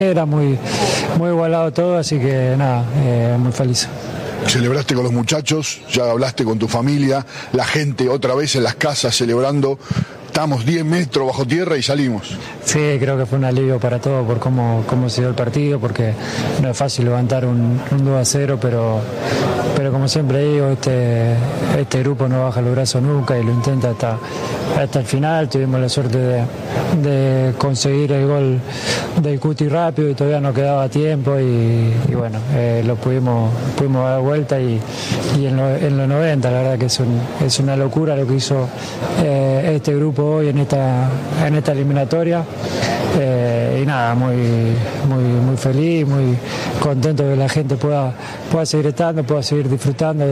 Era muy igualado todo, así que nada, muy feliz. Celebraste con los muchachos, ya hablaste con tu familia, la gente otra vez en las casas celebrando. Estamos 10 metros bajo tierra y salimos. Sí, creo que fue un alivio para todos por cómo se dio el partido, porque no es fácil levantar un 2-0, pero como siempre digo, este grupo no baja los brazos nunca y lo intenta hasta el final. Tuvimos la suerte de conseguir el gol del Cuti rápido y todavía no quedaba tiempo y bueno, lo pudimos dar vuelta y en los 90 la verdad que es una locura lo que hizo este grupo hoy en esta eliminatoria. Y nada, muy feliz, muy contento de que la gente pueda seguir estando, pueda seguir disfrutando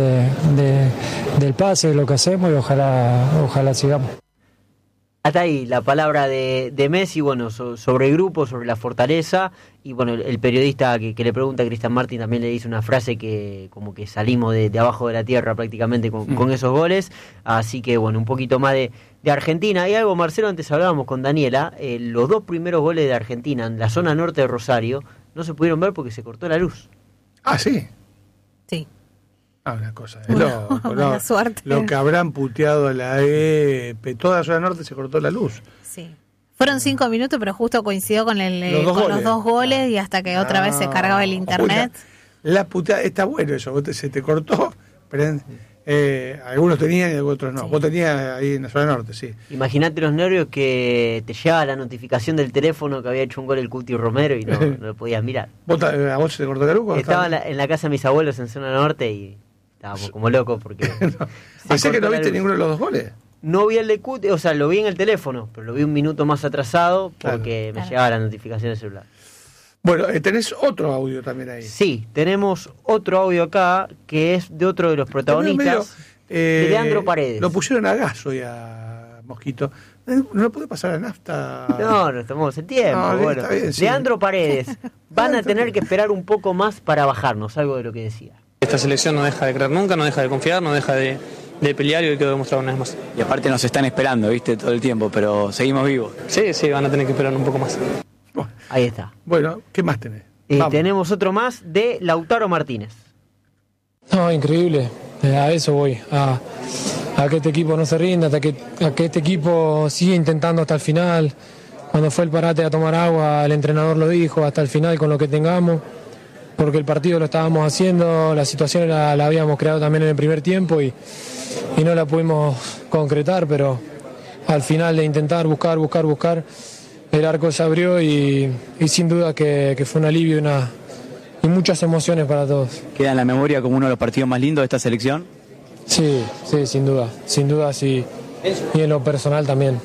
del pase, de lo que hacemos y ojalá sigamos. Hasta ahí la palabra de Messi, bueno, sobre el grupo, sobre la fortaleza, y bueno, el periodista que le pregunta a Cristian Martin también le dice una frase que como que salimos de abajo de la tierra prácticamente con esos goles, así que bueno, un poquito más de Argentina. Y algo, Marcelo, antes hablábamos con Daniela, los 2 primeros goles de Argentina en la zona norte de Rosario no se pudieron ver porque se cortó la luz. Ah, sí. Sí. Una cosa de loco, buena suerte. Lo que habrán puteado la EPE, toda la zona norte se cortó la luz. Sí. Fueron 5 minutos, pero justo coincidió con los 2 goles y hasta que otra vez se cargaba el internet. La puteada, está bueno eso, se te cortó, pero algunos tenían y otros no. Sí. Vos tenías ahí en la zona norte, sí. Imagínate los nervios que te llegaba la notificación del teléfono que había hecho un gol el Cuti Romero y no lo podías mirar. ¿A vos se te cortó la luz? Estaba en la casa de mis abuelos en zona norte y estábamos como locos porque... No. Pensé que no viste ninguno de los 2 goles. No vi el de Cuti, o sea, lo vi en el teléfono, pero lo vi un minuto más atrasado porque me llegaba la notificación del celular. Bueno, tenés otro audio también ahí. Sí, tenemos otro audio acá que es de otro de los protagonistas, de Leandro Paredes. Lo pusieron a gas hoy a Mosquito. ¿No lo puede pasar a nafta? No tomamos el tiempo. No, bueno. Bien, sí. Leandro Paredes, van a tener que esperar un poco más para bajarnos, algo de lo que decía. Esta selección no deja de creer nunca, no deja de confiar, no deja de pelear y hoy quedó demostrado una vez más. Y aparte nos están esperando, viste, todo el tiempo, pero seguimos vivos. Sí, van a tener que esperar un poco más. Bueno, ahí está. Bueno, ¿qué más tenés? Tenemos otro más de Lautaro Martínez. No, increíble. A eso voy. A que este equipo no se rinda, a que este equipo siga intentando hasta el final. Cuando fue el parate a tomar agua, el entrenador lo dijo, hasta el final con lo que tengamos. Porque el partido lo estábamos haciendo, la situación la habíamos creado también en el primer tiempo y no la pudimos concretar, pero al final de intentar buscar, el arco se abrió y sin duda que fue un alivio y muchas emociones para todos. ¿Queda en la memoria como uno de los partidos más lindos de esta selección? Sí, sin duda sí, y en lo personal también.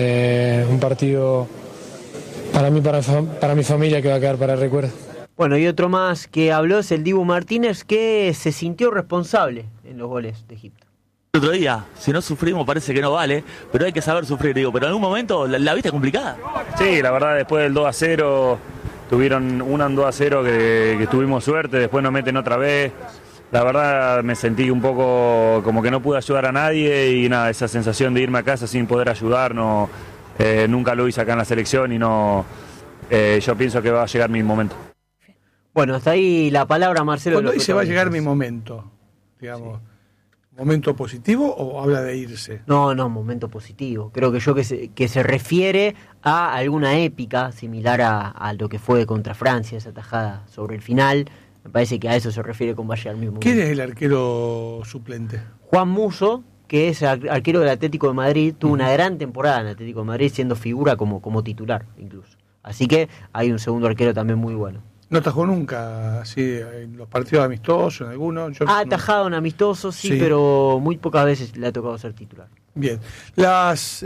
Un partido para mí, para mi familia que va a quedar para el recuerdo. Bueno, y otro más que habló es el Dibu Martínez, que se sintió responsable en los goles de Egipto. El otro día, si no sufrimos parece que no vale, pero hay que saber sufrir, digo, pero en algún momento la viste complicada. Sí, la verdad, después del 2-0, tuvieron un 2-0 que tuvimos suerte, después nos meten otra vez. La verdad me sentí un poco como que no pude ayudar a nadie y nada, esa sensación de irme a casa sin poder ayudar, no, nunca lo hice acá en la selección y no, yo pienso que va a llegar mi momento. Bueno, hasta ahí la palabra, Marcelo. Cuando dice va a llegar mi momento, digamos, ¿momento positivo o habla de irse? No, momento positivo. Creo que se refiere a alguna épica similar a lo que fue contra Francia, esa tajada sobre el final. Me parece que a eso se refiere con va a llegar mi momento. ¿Quién es el arquero suplente? Juan Musso, que es arquero del Atlético de Madrid, tuvo una gran temporada en el Atlético de Madrid, siendo figura como titular incluso. Así que hay un segundo arquero también muy bueno. ¿No atajó nunca así en los partidos amistosos, en algunos? Ha atajado en amistosos, sí, pero muy pocas veces le ha tocado ser titular. Bien, las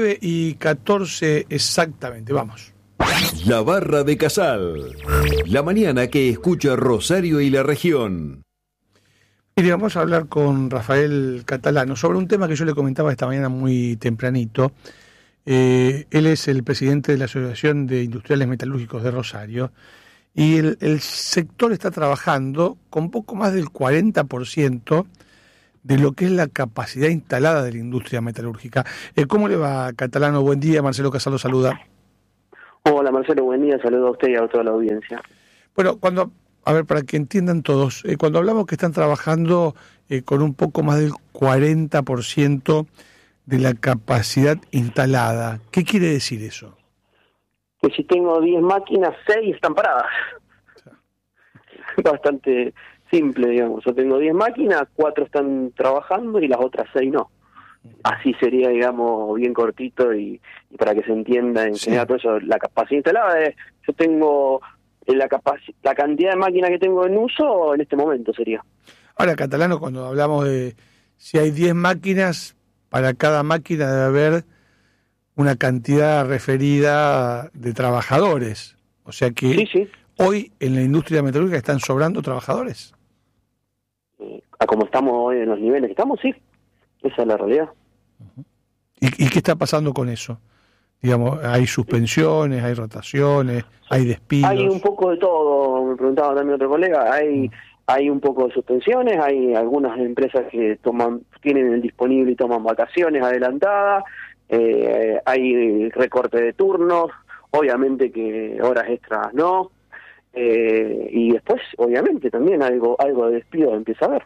9:14 exactamente, vamos. La Barra de Casal, la mañana que escucha Rosario y la región. Mire, vamos a hablar con Rafael Catalano sobre un tema que yo le comentaba esta mañana muy tempranito. Él es el presidente de la Asociación de Industriales Metalúrgicos de Rosario. Y el sector está trabajando con poco más del 40% de lo que es la capacidad instalada de la industria metalúrgica. ¿Cómo le va, Catalano? Buen día, Marcelo Casal lo saluda. Hola Marcelo, buen día, saludo a usted y a toda la audiencia. Bueno, a ver, para que entiendan todos, cuando hablamos que están trabajando con un poco más del 40% de la capacidad instalada, ¿qué quiere decir eso? Que si tengo 10 máquinas, 6 están paradas. Bastante simple, digamos. Yo tengo 10 máquinas, 4 están trabajando y las otras 6 no. Así sería, digamos, bien cortito y para que se entienda en general todo eso. La capacidad instalada es, yo tengo la cantidad de máquinas que tengo en uso en este momento sería. Ahora, Catalano, cuando hablamos de si hay 10 máquinas, para cada máquina debe haber una cantidad referida de trabajadores. O sea que hoy en la industria metalúrgica están sobrando trabajadores. A como estamos hoy en los niveles que estamos, sí. Esa es la realidad. ¿Y qué está pasando con eso? Digamos, ¿hay suspensiones, hay rotaciones, hay despidos? Hay un poco de todo, me preguntaba también otro colega, hay un poco de suspensiones, hay algunas empresas que tienen el disponible y toman vacaciones adelantadas, hay recorte de turnos, obviamente que horas extras no, y después obviamente también algo de despido empieza a haber.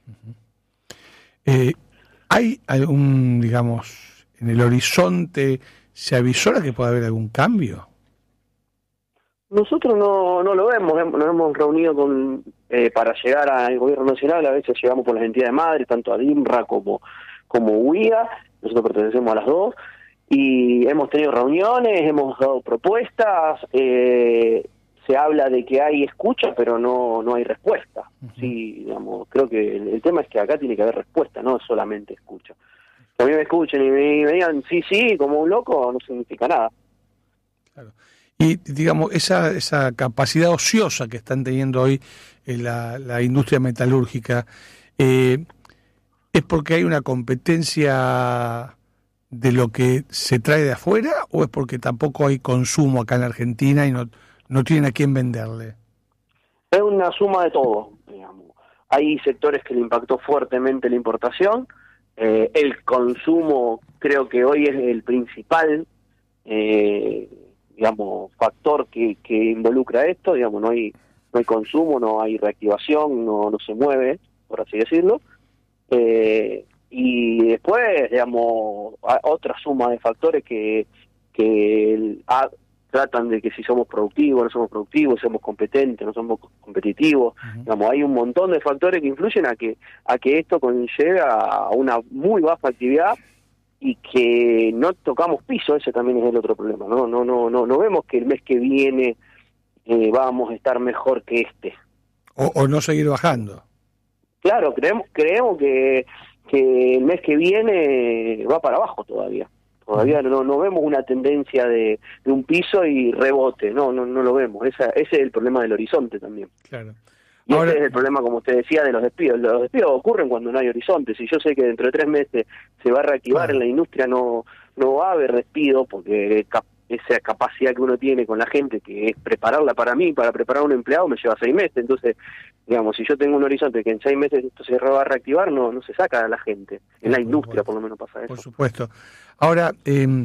¿Hay algún, digamos, en el horizonte se avisora que puede haber algún cambio? Nosotros no lo vemos, nos hemos reunido para llegar al gobierno nacional, a veces llegamos por las entidades madres, tanto a DIMRA como UIA, nosotros pertenecemos a las dos, y hemos tenido reuniones, hemos dado propuestas, se habla de que hay escucha, pero no hay respuesta. Sí, digamos, creo que el tema es que acá tiene que haber respuesta, no solamente escucha. Que a mí me escuchen y me digan sí, como un loco, no significa nada. Claro. Y, digamos, esa capacidad ociosa que están teniendo hoy en la industria metalúrgica, ¿es porque hay una competencia de lo que se trae de afuera o es porque tampoco hay consumo acá en Argentina y no tienen a quién venderle? Es una suma de todo, digamos. Hay sectores que le impactó fuertemente la importación, el consumo creo que hoy es el principal digamos, factor que involucra esto, digamos, no hay consumo, no hay reactivación, no se mueve, por así decirlo, y después, digamos, otra suma de factores que tratan de que si somos productivos, no somos productivos, somos competentes, no somos competitivos, digamos, hay un montón de factores que influyen a que esto conlleve a una muy baja actividad y que no tocamos piso. Ese también es el otro problema, no vemos que el mes que viene vamos a estar mejor que este. O no seguir bajando. Claro, creemos que el mes que viene va para abajo todavía. Todavía no vemos una tendencia de un piso y rebote, no lo vemos. Ese es el problema del horizonte también. Claro. Y ese es el problema, como usted decía, de los despidos. Los despidos ocurren cuando no hay horizonte. Si yo sé que dentro de 3 meses se va a reactivar en la industria, no va a haber despido, porque esa capacidad que uno tiene con la gente, que es prepararla para mí, para preparar a un empleado, me lleva 6 meses. Entonces, digamos, si yo tengo un horizonte que en 6 meses esto se va a reactivar, no se saca a la gente. En la industria, por lo menos, pasa eso. Por supuesto. Ahora,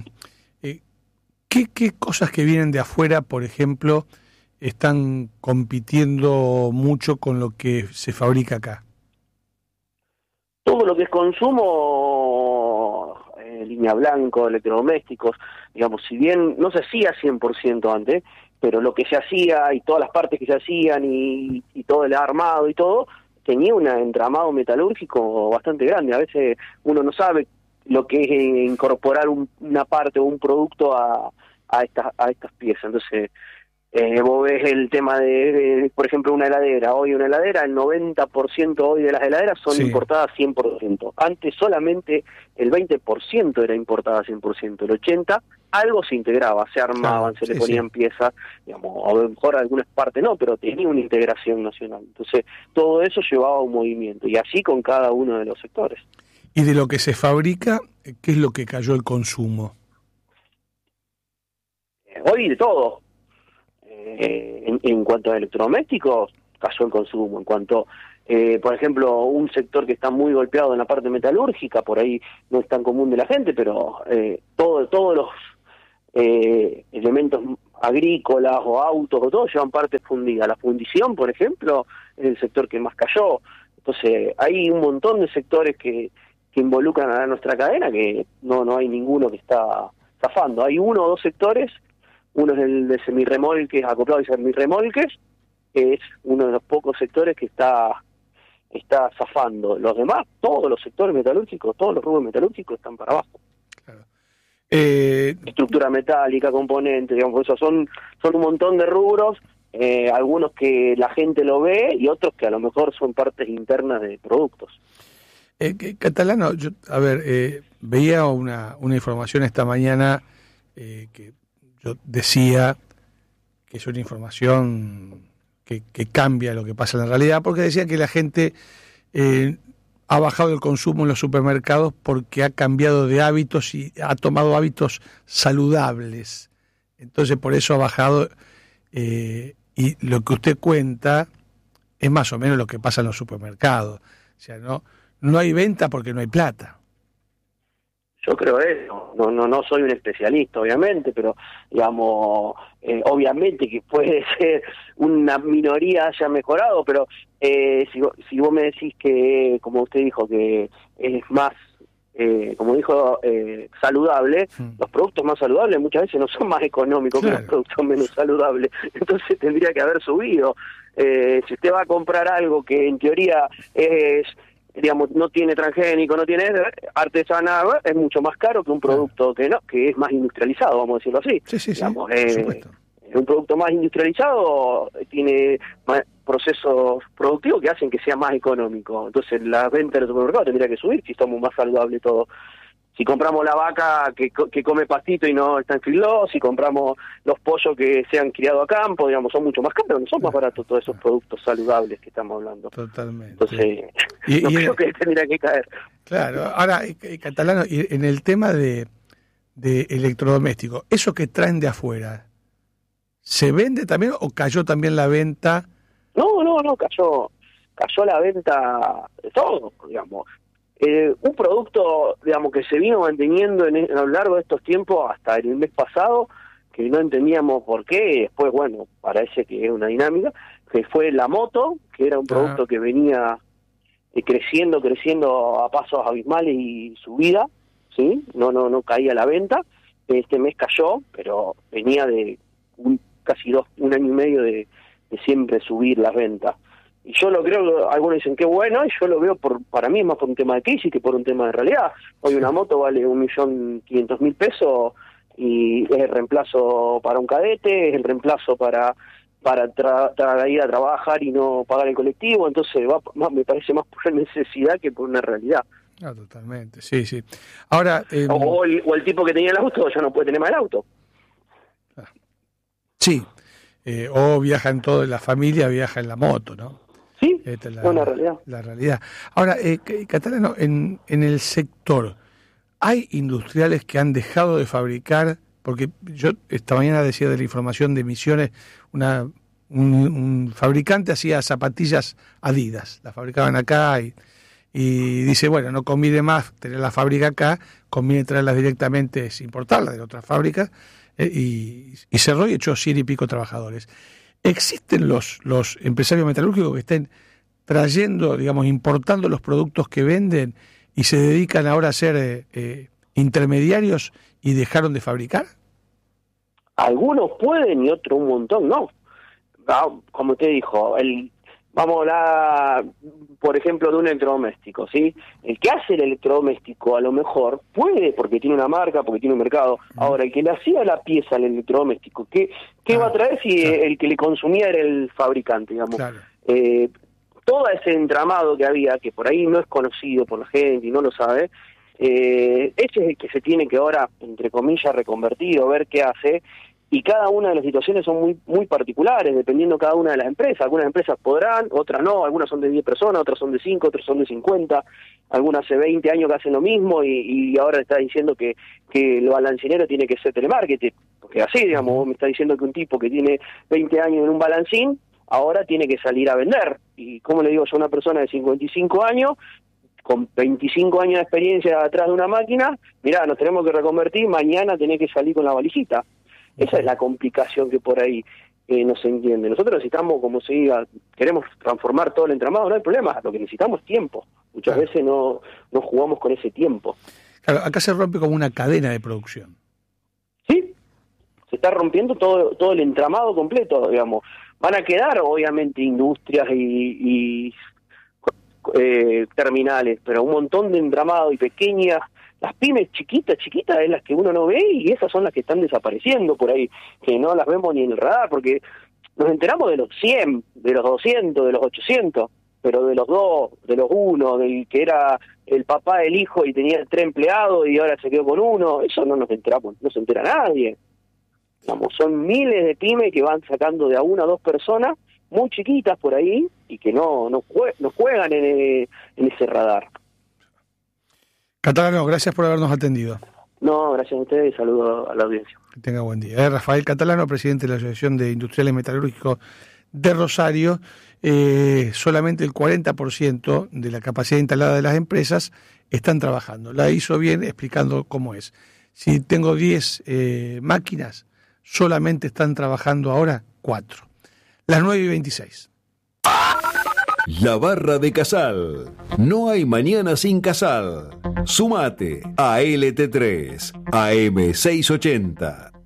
¿qué cosas que vienen de afuera, por ejemplo, están compitiendo mucho con lo que se fabrica acá? Todo lo que es consumo, línea blanco, electrodomésticos, digamos, si bien no se hacía 100% antes, pero lo que se hacía y todas las partes que se hacían y todo el armado y todo, tenía un entramado metalúrgico bastante grande. A veces uno no sabe lo que es incorporar una parte o un producto a estas piezas. Entonces, vos ves el tema de, por ejemplo, una heladera. Hoy una heladera, el 90% hoy de las heladeras son importadas 100%. Antes solamente el 20% era importada 100%. El 80% algo se integraba, se armaban, se le ponían piezas, digamos, a lo mejor algunas partes no, pero tenía una integración nacional. Entonces, todo eso llevaba a un movimiento, y así con cada uno de los sectores. ¿Y de lo que se fabrica, qué es lo que cayó el consumo? Hoy de todo. En cuanto a electrodomésticos, cayó el consumo. En cuanto, por ejemplo, un sector que está muy golpeado en la parte metalúrgica, por ahí no es tan común de la gente, pero todos elementos agrícolas o autos o todo llevan parte fundida. La fundición, por ejemplo, es el sector que más cayó. Entonces hay un montón de sectores que involucran a nuestra cadena que no hay ninguno que está zafando. Hay 1 o 2 sectores, uno es el de semirremolques, acoplado y semirremolques, que es uno de los pocos sectores que está zafando. Los demás, todos los sectores metalúrgicos, todos los rubros metalúrgicos están para abajo. Claro. Estructura metálica, componentes, digamos, eso son un montón de rubros, algunos que la gente lo ve y otros que a lo mejor son partes internas de productos. Catalano, yo, veía una información esta mañana que yo decía que es una información que cambia lo que pasa en la realidad, porque decía que la gente ha bajado el consumo en los supermercados porque ha cambiado de hábitos y ha tomado hábitos saludables. Entonces por eso ha bajado, y lo que usted cuenta es más o menos lo que pasa en los supermercados. O sea, no hay venta porque no hay plata. Yo creo eso. No soy un especialista, obviamente, pero digamos, obviamente que puede ser una minoría haya mejorado, pero si vos me decís que, como usted dijo, que es más, como dijo, saludable, los productos más saludables muchas veces no son más económicos que los productos menos saludables. Entonces tendría que haber subido. Si usted va a comprar algo que en teoría es, digamos, no tiene transgénico, no tiene artesanal, es mucho más caro que un producto que es más industrializado, vamos a decirlo así. Sí, digamos, un producto más industrializado tiene más procesos productivos que hacen que sea más económico. Entonces la venta del supermercado tendría que subir si somos más saludables todo. Si compramos la vaca que come pastito y no está en feedlot, si compramos los pollos que se han criado a campo, digamos, son mucho más caros, no son más baratos todos esos productos saludables que estamos hablando. Totalmente. Entonces, no creo que tendría que caer. Claro. Ahora, Catalano, en el tema de electrodomésticos, ¿eso que traen de afuera, se vende también o cayó también la venta? No, cayó la venta de todo, digamos. Un producto, digamos, que se vino manteniendo a lo largo de estos tiempos hasta el mes pasado, que no entendíamos por qué, y después, bueno, parece que es una dinámica, que fue la moto, que era un producto que venía creciendo a pasos abismales y subida, ¿sí? No caía la venta. Este mes cayó, pero venía de casi un año y medio de siempre subir las ventas. Y yo lo creo, algunos dicen que bueno, y yo lo veo para mí es más por un tema de crisis que por un tema de realidad. Hoy una moto vale 1.500.000 pesos y es el reemplazo para un cadete, es el reemplazo para ir a trabajar y no pagar el colectivo, entonces me parece más por necesidad que por una realidad. Totalmente, sí. Ahora o el tipo que tenía el auto ya no puede tener más el auto. Sí, o viaja en todo, la familia viaja en la moto, ¿no? Sí, esta es realidad. La realidad. Ahora, Catalano, en el sector, ¿hay industriales que han dejado de fabricar? Porque yo esta mañana decía de la información de Misiones, un fabricante hacía zapatillas Adidas, las fabricaban acá y dice, bueno, no conviene más tener la fábrica acá, conviene traerlas directamente, importarlas de otras fábricas, y cerró y echó 100 y pico trabajadores. ¿Existen los empresarios metalúrgicos que estén trayendo, digamos, importando los productos que venden y se dedican ahora a ser intermediarios y dejaron de fabricar? Algunos pueden y otros un montón no. Como usted dijo, vamos a hablar, por ejemplo, de un electrodoméstico, ¿sí? El que hace el electrodoméstico a lo mejor puede, porque tiene una marca, porque tiene un mercado. Ahora, el que le hacía la pieza al electrodoméstico, ¿qué va a traer si el que le consumía era el fabricante, digamos? Claro. Todo ese entramado que había, que por ahí no es conocido por la gente y no lo sabe, ese es el que se tiene que ahora, entre comillas, reconvertir o ver qué hace. Y cada una de las situaciones son muy muy particulares, dependiendo cada una de las empresas. Algunas empresas podrán, otras no, algunas son de 10 personas, otras son de 5, otras son de 50, algunas hace 20 años que hacen lo mismo y ahora está diciendo que el balancinero tiene que ser telemarketing, porque así, digamos, vos me está diciendo que un tipo que tiene 20 años en un balancín, ahora tiene que salir a vender. Y como le digo yo a una persona de 55 años, con 25 años de experiencia atrás de una máquina, mirá, nos tenemos que reconvertir, mañana tenés que salir con la valijita. Esa es la complicación que por ahí no se entiende. Nosotros necesitamos, como se diga, queremos transformar todo el entramado, no hay problema, lo que necesitamos es tiempo. Muchas veces no jugamos con ese tiempo. Claro, acá se rompe como una cadena de producción. Sí, se está rompiendo todo el entramado completo, digamos. Van a quedar, obviamente, industrias y terminales, pero un montón de entramado y pequeñas, las pymes chiquitas es las que uno no ve y esas son las que están desapareciendo por ahí, que no las vemos ni en el radar, porque nos enteramos de los 100, de los 200, de los 800, pero de los 2, de los 1, del que era el papá del hijo y tenía 3 empleados y ahora se quedó con 1, eso no nos enteramos, no se entera nadie. Digamos, son miles de pymes que van sacando de a 1 a 2 personas, muy chiquitas por ahí, y que no juegan en ese radar. Catalano, gracias por habernos atendido. No, gracias a ustedes y saludos a la audiencia. Que tenga buen día. Rafael Catalano, presidente de la Asociación de Industriales Metalúrgicos de Rosario. Solamente el 40% de la capacidad instalada de las empresas están trabajando. La hizo bien explicando cómo es. Si tengo 10 máquinas, solamente están trabajando ahora 4. Las 9:26. La Barra de Casal. No hay mañana sin Casal. Sumate a LT3 AM 680.